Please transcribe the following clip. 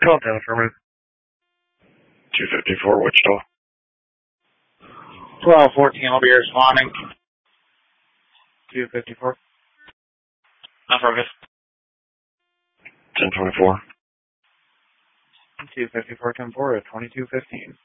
Call down affirmative. 254 Wichita. 1214 will be responding. 254. Affirmative. 1024. 254 10-4 at 2215.